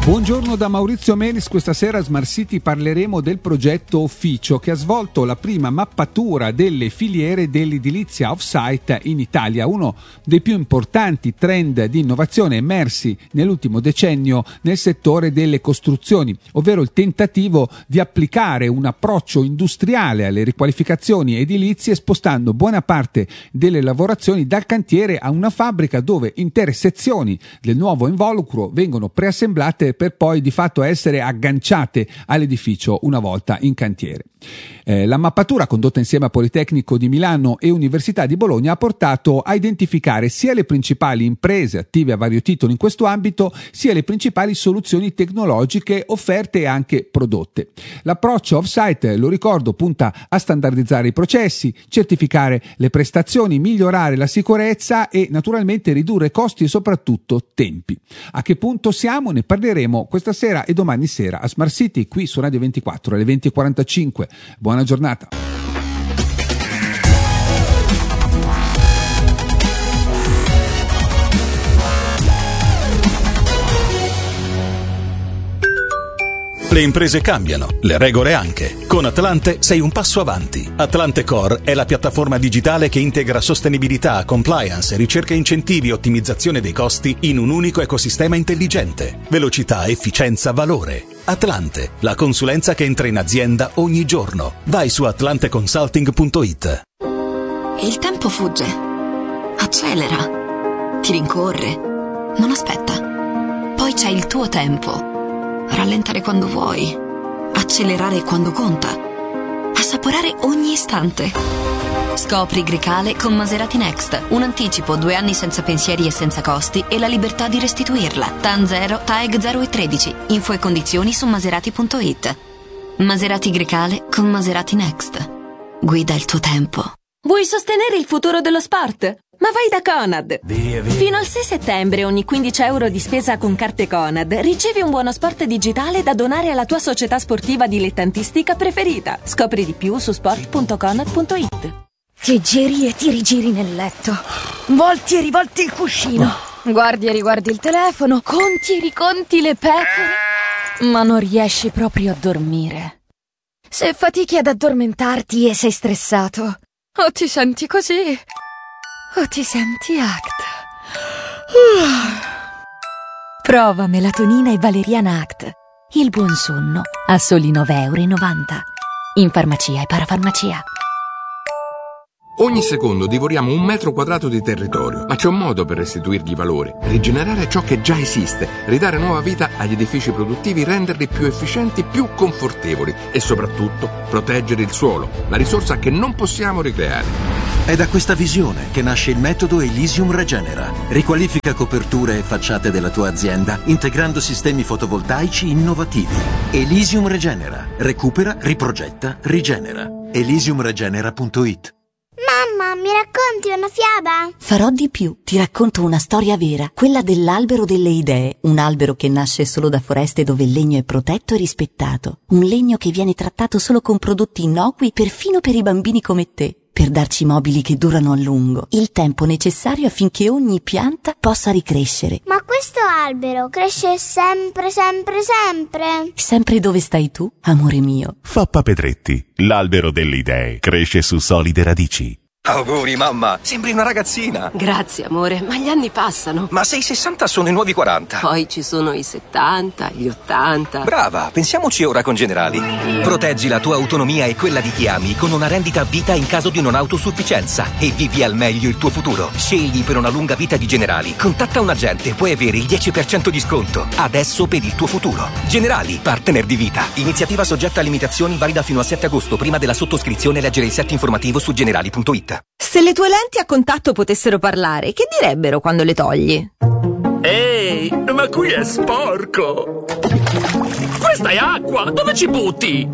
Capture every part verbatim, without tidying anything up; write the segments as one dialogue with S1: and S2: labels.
S1: Buongiorno da Maurizio Melis. Questa sera a Smart City parleremo del progetto Officio, che ha svolto la prima mappatura delle filiere dell'edilizia off-site in Italia, uno dei più importanti trend di innovazione emersi nell'ultimo decennio nel settore delle costruzioni, ovvero il tentativo di applicare un approccio industriale alle riqualificazioni edilizie, spostando buona parte delle lavorazioni dal cantiere a una fabbrica dove intere sezioni del nuovo involucro vengono preassemblate per poi di fatto essere agganciate all'edificio una volta in cantiere. Eh, la mappatura condotta insieme a Politecnico di Milano e Università di Bologna ha portato a identificare sia le principali imprese attive a vario titolo in questo ambito, sia le principali soluzioni tecnologiche offerte e anche prodotte. L'approccio off-site, lo ricordo, punta a standardizzare i processi, certificare le prestazioni, migliorare la sicurezza e naturalmente ridurre costi e soprattutto tempi. A che punto siamo? Ne parleremo questa sera e domani sera a Smart City qui su Radio ventiquattro alle venti e quarantacinque. Buona giornata.
S2: Le imprese cambiano, le regole anche. Con Atlante sei un passo avanti. Atlante Core è la piattaforma digitale che integra sostenibilità, compliance, ricerca e incentivi e ottimizzazione dei costi in un unico ecosistema intelligente. Velocità, efficienza, valore. Atlante, la consulenza che entra in azienda ogni giorno. Vai su atlante consulting punto it.
S3: Il tempo fugge, accelera, ti rincorre, non aspetta. Poi c'è il tuo tempo. Rallentare quando vuoi, accelerare quando conta, assaporare ogni istante. Scopri Grecale con Maserati Next, un anticipo, due anni senza pensieri e senza costi e la libertà di restituirla. T A N zero, T A E G zero e tredici. Info e condizioni su maserati punto it. Maserati Grecale con Maserati Next. Guida il tuo tempo.
S4: Vuoi sostenere il futuro dello sport? Ma vai da Conad!
S5: Via, via.
S4: Fino al sei settembre ogni quindici euro di spesa con carte Conad ricevi un buono sport digitale da donare alla tua società sportiva dilettantistica preferita. Scopri di più su sport punto conad punto it.
S6: Ti giri e ti rigiri nel letto, volti e rivolti il cuscino, guardi e riguardi il telefono, conti e riconti le pecore, ma non riesci proprio a dormire. Se fatichi ad addormentarti e sei stressato, o ti senti così, o ti senti Act. Prova melatonina e valeriana Act. Il buon sonno a soli nove e novanta euro. In farmacia e parafarmacia.
S7: Ogni secondo divoriamo un metro quadrato di territorio, ma c'è un modo per restituirgli valore: rigenerare ciò che già esiste, ridare nuova vita agli edifici produttivi, renderli più efficienti, più confortevoli e soprattutto proteggere il suolo, la risorsa che non possiamo ricreare.
S8: È da questa visione che nasce il metodo Elysium Regenera. Riqualifica coperture e facciate della tua azienda integrando sistemi fotovoltaici innovativi. Elysium Regenera. Recupera, riprogetta, rigenera. elysium regenera punto it.
S9: Mamma, mi racconti una fiaba?
S10: Farò di più. Ti racconto una storia vera, quella dell'albero delle idee, un albero che nasce solo da foreste dove il legno è protetto e rispettato, un legno che viene trattato solo con prodotti innocui perfino per i bambini come te, per darci mobili che durano a lungo, il tempo necessario affinché ogni pianta possa ricrescere.
S9: Ma questo albero cresce sempre, sempre, sempre?
S10: Sempre dove stai tu, amore mio.
S11: Foppa Pedretti, l'albero delle idee, cresce su solide radici.
S12: Auguri mamma, sembri una ragazzina.
S13: Grazie amore, ma gli anni passano.
S12: Ma se i sessanta sono i nuovi quaranta.
S13: Poi ci sono i settanta, gli ottanta.
S12: Brava, pensiamoci ora con Generali. Proteggi la tua autonomia e quella di chi ami con una rendita a vita in caso di non autosufficienza e vivi al meglio il tuo futuro. Scegli per una lunga vita di Generali. Contatta un agente, puoi avere il dieci per cento di sconto. Adesso per il tuo futuro. Generali, partner di vita. Iniziativa soggetta a limitazioni, valida fino al sette agosto. Prima della sottoscrizione leggere il set informativo su generali punto it.
S14: Se le tue lenti a contatto potessero parlare, che direbbero quando le togli?
S15: Ehi, ma qui è sporco! Questa è acqua! Dove ci butti?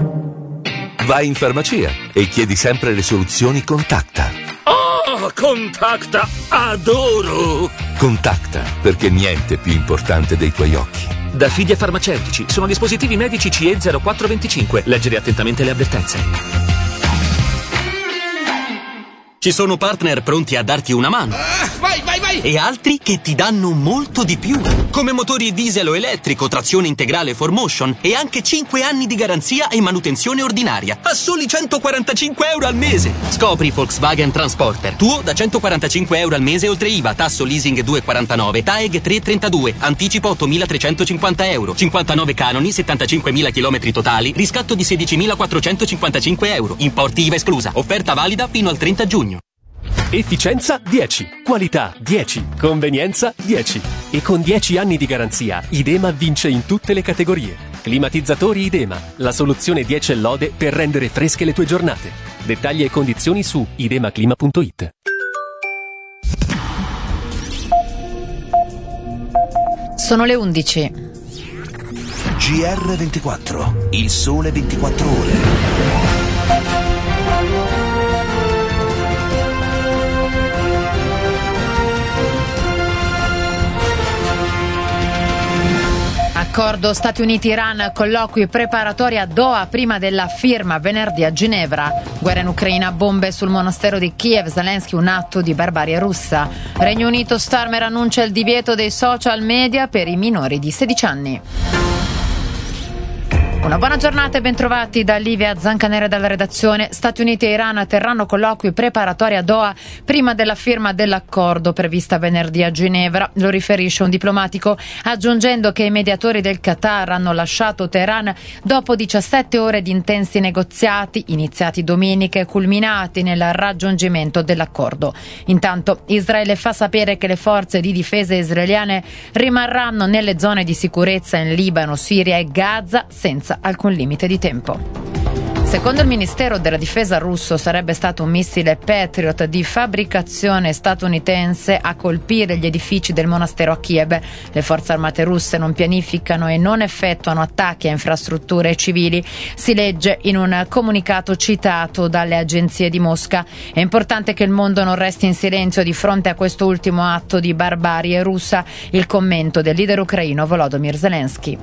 S16: Vai in farmacia e chiedi sempre le soluzioni Contacta.
S15: Oh, Contacta! Adoro!
S16: Contacta, perché niente è più importante dei tuoi occhi.
S17: Da Fidia Farmaceutici, sono dispositivi medici C E zero quattro venticinque. Leggere attentamente le avvertenze.
S18: Ci sono partner pronti a darti una mano.
S19: Uh, vai, vai, vai!
S5: Vai! E altri che ti danno molto di più, come motori diesel o elettrico, trazione integrale four motion e anche cinque anni di garanzia e manutenzione ordinaria a soli centoquarantacinque euro al mese. Scopri Volkswagen Transporter, tuo da centoquarantacinque euro al mese oltre I V A, tasso leasing due virgola quarantanove, T A E G tre virgola trentadue, anticipo ottomilatrecentocinquanta euro, cinquantanove canoni, settantacinquemila chilometri totali, riscatto di sedicimilaquattrocentocinquantacinque euro, importi I V A esclusa, offerta valida fino al trenta giugno.
S18: Efficienza dieci, qualità dieci, convenienza dieci. E con dieci anni di garanzia, Idema vince in tutte le categorie. Climatizzatori Idema, la soluzione dieci e lode per rendere fresche le tue giornate. Dettagli e condizioni su idemaclima punto it.
S19: Sono le undici.
S20: G R ventiquattro, il sole ventiquattro ore.
S19: Accordo Stati Uniti-Iran, colloqui preparatori a Doha prima della firma venerdì a Ginevra. Guerra in Ucraina, bombe sul monastero di Kiev, Zelensky un atto di barbarie russa. Regno Unito, Starmer annuncia il divieto dei social media per i minori di sedici anni. Una buona giornata e bentrovati da Livia Zancanera dalla redazione. Stati Uniti e Iran terranno colloqui preparatori a Doha prima della firma dell'accordo prevista venerdì a Ginevra, lo riferisce un diplomatico, aggiungendo che i mediatori del Qatar hanno lasciato Teheran dopo diciassette ore di intensi negoziati iniziati domenica e culminati nel raggiungimento dell'accordo. Intanto Israele fa sapere che le forze di difesa israeliane rimarranno nelle zone di sicurezza in Libano, Siria e Gaza senza alcun limite di tempo. Secondo il Ministero della Difesa russo sarebbe stato un missile Patriot di fabbricazione statunitense a colpire gli edifici del monastero a Kiev. Le forze armate russe non pianificano e non effettuano attacchi a infrastrutture civili, si legge in un comunicato citato dalle agenzie di Mosca. È importante che il mondo non resti in silenzio di fronte a questo ultimo atto di barbarie russa, il commento del leader ucraino Volodymyr Zelensky.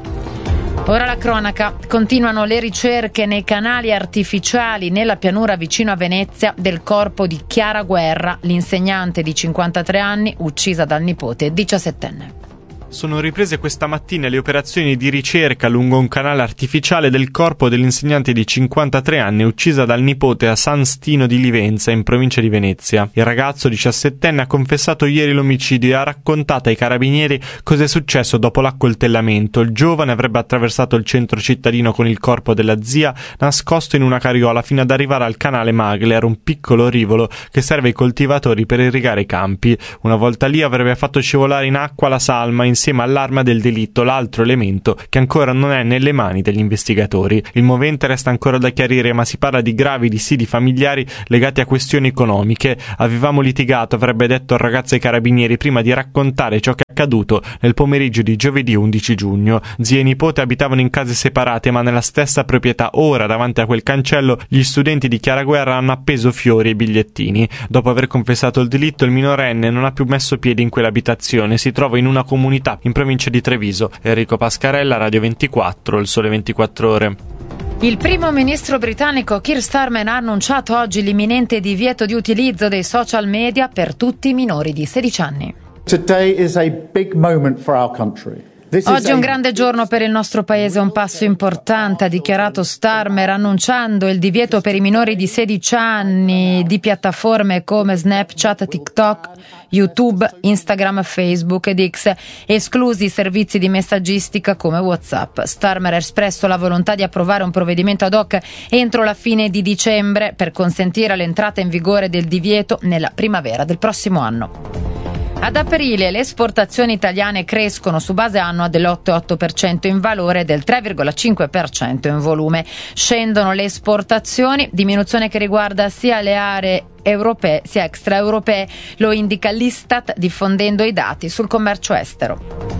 S19: Ora la cronaca. Continuano le ricerche nei canali artificiali nella pianura vicino a Venezia del corpo di Chiara Guerra, l'insegnante di cinquantatré anni uccisa dal nipote diciassettenne.
S21: Sono riprese questa mattina le operazioni di ricerca lungo un canale artificiale del corpo dell'insegnante di cinquantatré anni uccisa dal nipote a San Stino di Livenza, in provincia di Venezia. Il ragazzo diciassettenne ha confessato ieri l'omicidio e ha raccontato ai carabinieri cosa è successo dopo l'accoltellamento. Il giovane avrebbe attraversato il centro cittadino con il corpo della zia nascosto in una carriola fino ad arrivare al canale Magler, un piccolo rivolo che serve ai coltivatori per irrigare i campi. Una volta lì avrebbe fatto scivolare in acqua la salma in insieme all'arma del delitto, l'altro elemento che ancora non è nelle mani degli investigatori. Il movente resta ancora da chiarire, ma si parla di gravi dissidi familiari legati a questioni economiche. Avevamo litigato, avrebbe detto il ragazzo ai carabinieri prima di raccontare ciò che è accaduto nel pomeriggio di giovedì undici giugno. Zia e nipote abitavano in case separate ma nella stessa proprietà. Ora, davanti a quel cancello, gli studenti di Chiara Guerra hanno appeso fiori e bigliettini. Dopo aver confessato il delitto, il minorenne non ha più messo piede in quell'abitazione, si trova in una comunità in provincia di Treviso. Enrico Pascarella, Radio ventiquattro, il sole ventiquattro ore.
S19: Il primo ministro britannico Keir Starmer ha annunciato oggi l'imminente divieto di utilizzo dei social media per tutti i minori di sedici anni.
S22: Today is a big moment for our country.
S19: Oggi è un grande giorno per il nostro paese, un passo importante, ha dichiarato Starmer, annunciando il divieto per i minori di sedici anni di piattaforme come Snapchat, TikTok, YouTube, Instagram, Facebook ed X, esclusi i servizi di messaggistica come WhatsApp. Starmer ha espresso la volontà di approvare un provvedimento ad hoc entro la fine di dicembre per consentire l'entrata in vigore del divieto nella primavera del prossimo anno. Ad aprile le esportazioni italiane crescono su base annua dell'otto virgola otto per cento in valore e del tre virgola cinque per cento in volume. Scendono le esportazioni, diminuzione che riguarda sia le aree europee sia extraeuropee, lo indica l'Istat diffondendo i dati sul commercio estero.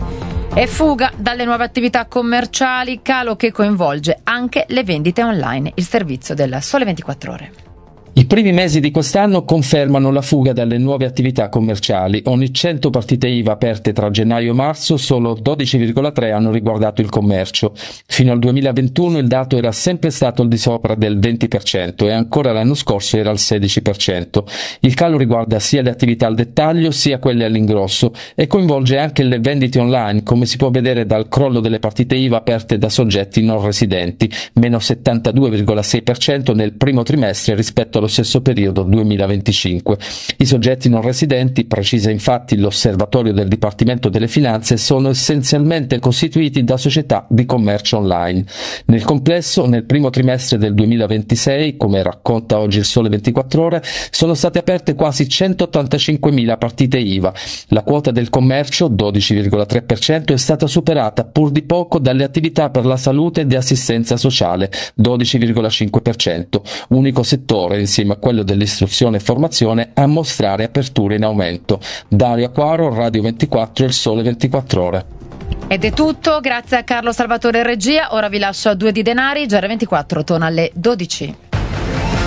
S19: E fuga dalle nuove attività commerciali, calo che coinvolge anche le vendite online, il servizio del Sole ventiquattro ore.
S1: I primi mesi di quest'anno confermano la fuga dalle nuove attività commerciali. Ogni cento partite I V A aperte tra gennaio e marzo, solo dodici virgola tre hanno riguardato il commercio. Fino al duemilaventuno il dato era sempre stato al di sopra del venti per cento e ancora l'anno scorso era al sedici per cento. Il calo riguarda sia le attività al dettaglio sia quelle all'ingrosso e coinvolge anche le vendite online, come si può vedere dal crollo delle partite I V A aperte da soggetti non residenti, meno settantadue virgola sei per cento nel primo trimestre rispetto allo stesso periodo duemilaventicinque. I soggetti non residenti, precisa infatti l'osservatorio del Dipartimento delle Finanze, sono essenzialmente costituiti da società di commercio online. Nel complesso, nel primo trimestre del duemilaventisei, come racconta oggi il Sole ventiquattro Ore, sono state aperte quasi centottantacinquemila partite I V A. La quota del commercio, dodici virgola tre per cento, è stata superata pur di poco dalle attività per la salute e di assistenza sociale, dodici virgola cinque per cento, unico settore insieme a quello dell'istruzione e formazione a mostrare aperture in aumento. Dario Acquaro, Radio ventiquattro, il Sole ventiquattro Ore.
S19: Ed è tutto, grazie a Carlo Salvatore in regia. Ora vi lascio a Due di denari. G R ventiquattro torna alle dodici.